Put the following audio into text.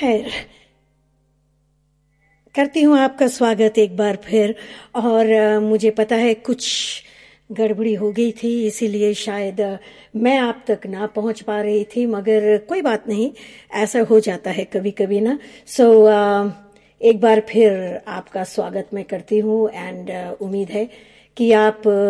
खैर, करती हूँ आपका स्वागत एक बार फिर। और मुझे पता है कुछ गड़बड़ी हो गई थी, इसीलिए शायद मैं आप तक ना पहुंच पा रही थी, मगर कोई बात नहीं, ऐसा हो जाता है कभी कभी ना। सो एक बार फिर आपका स्वागत मैं करती हूँ एंड उम्मीद है कि आप